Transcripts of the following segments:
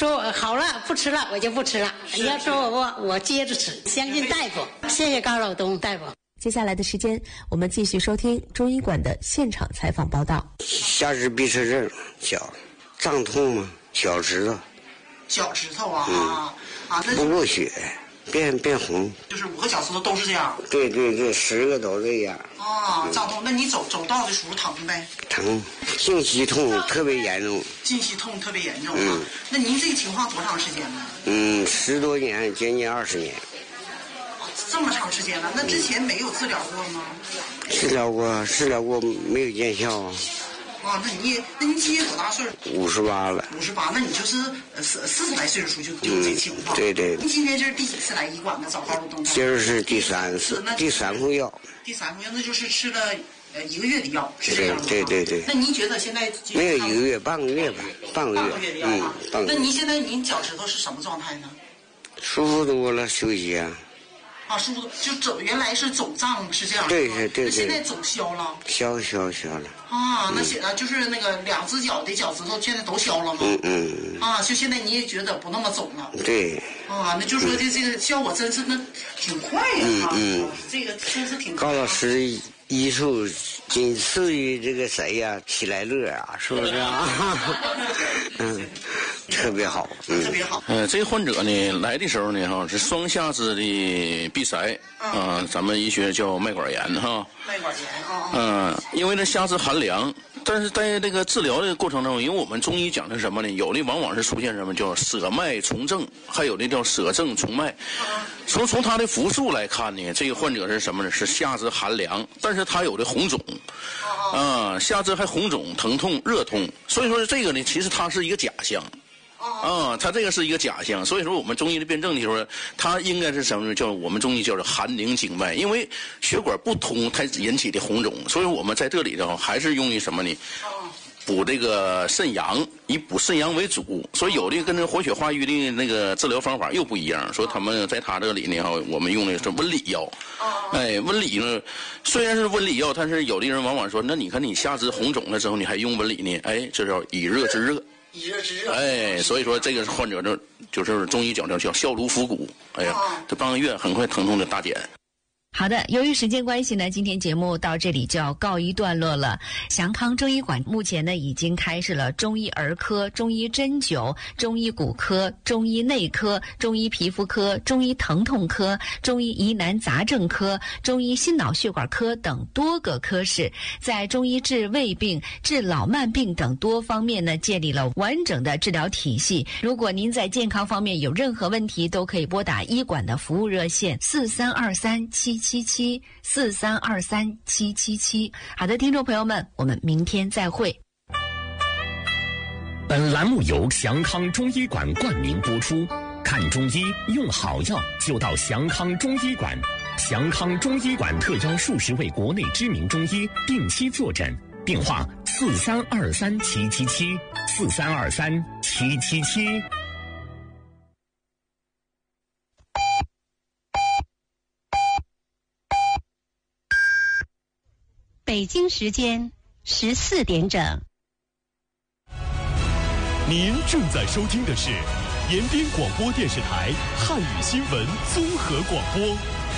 说好了不吃了，我就不吃了。你要说我接着吃，相信大夫。谢谢高老东大夫。 接下来的时间，我们继续收听中医馆的现场采访报道。 下肢闭塞症，脚胀痛吗？脚趾头。 脚趾头啊，那不过血，变红。 就是5个脚趾头都是这样。 对，10个都这样。 胀痛，那你走道的时候疼呗？ 疼，经期痛特别严重。 经期痛特别严重啊。那您这个情况多长时间呢 ？10多年，接近20年。 这么长时间了，那之前没有治疗过吗？ 治疗过，没有见效啊。 那您今年多大岁 ？58了。 58，那你就是40来岁的时候就有这情况。 对。 您今天这是第几次来医馆呢？找高老东？ 今儿是第3次，第3副药。 第3副药，那就是吃了1个月的药，是这样吗？ 对。 那您觉得现在没有1个月，半个月吧，半个月的药啊。那您现在您脚趾头是什么状态呢？ 舒服多了，休息啊。 舒服就走，原来是肿胀是这样。 对。 那现在肿消了。 消了。 那就是那个2只脚的脚趾头现在都消了吗？就现在你也觉得不那么肿了。 对。 那就说这个效果真是那挺快呀。这个真是挺快。 高老师医术仅次于这个谁呀？齐来乐啊，是不是啊？特别好， 特别好。 这个患者呢来的时候呢是双下肢的闭塞，咱们医学叫脉管炎哈。 脉管炎因为这下肢寒凉，但是在这个治疗的过程中，因为我们中医讲的什么呢？有的往往是出现什么叫舍脉从症，还有的叫舍症从脉。从他的复述来看呢，这个患者是什么呢？是下肢寒凉，但是他有的红肿，下肢还红肿、疼痛、热痛，所以说这个呢，其实它是一个假象。它这个是一个假象，所以说我们中医的辩证的时候，它应该是什么呢？叫我们中医叫做寒凝经脉，因为血管不通，它引起的红肿，所以我们在这里头还是用于什么呢？补这个肾阳，以补肾阳为主，所以有的跟这活血化瘀的那个治疗方法又不一样。所以他们在他这里呢，我们用的是温里药。温里呢，虽然是温里药，但是有的人往往说，那你看你下肢红肿了之后，你还用温里呢？这叫以热制热。 以热制热。 所以说这个患者就是中医讲叫效如伏骨。这半个月很快疼痛就大减。 好的，由于时间关系呢，今天节目到这里就要告一段落了。祥康中医馆目前呢已经开设了中医儿科、中医针灸、中医骨科、中医内科、中医皮肤科、中医疼痛科、中医疑难杂症科、中医心脑血管科等多个科室，在中医治胃病、治老慢病等多方面呢建立了完整的治疗体系。如果您在健康方面有任何问题，都可以拨打医馆的服务热线4323777743237777。好的，听众朋友们，我们明天再会。 本栏目由祥康中医馆冠名播出。看中医用好药就到祥康中医馆。祥康中医馆特邀数十位国内知名中医定期坐诊，电话4323777743237777。 北京时间14点整。 您正在收听的是延边广播电视台汉语新闻综合广播。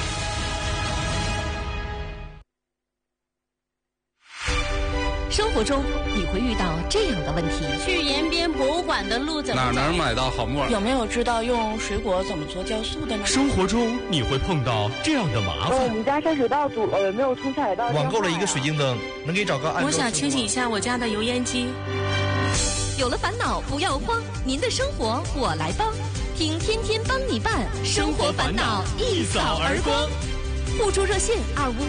生活中你会遇到这样的问题： 去延边博物馆的路怎么走？ 哪能买到好木耳？ 有没有知道用水果怎么做酵素的呢？ 生活中你会碰到这样的麻烦。 我们家山水道堵了，有没有冲下水道？ 网购了一个水晶灯，能给找个我想清洗一下我家的油烟机。 有了烦恼不要慌，您的生活我来帮，听天天帮你办，生活烦恼一扫而光。互助热线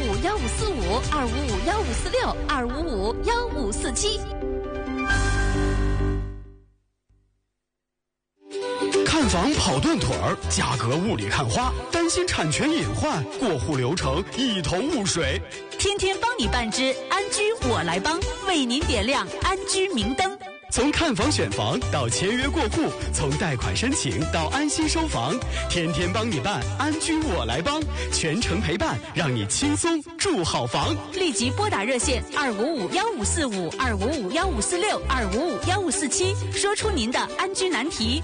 255-1545-255-1546-255-1547。 看房跑断腿儿，价格雾里看花，担心产权隐患，过户流程一头雾水。 天天帮你办之安居我来帮，为您点亮安居明灯。 从看房选房到签约过户，从贷款申请到安心收房，天天帮你办，安居我来帮，全程陪伴，让你轻松住好房。 立即拨打热线255-1545-255-1546-255-1547，说出您的安居难题，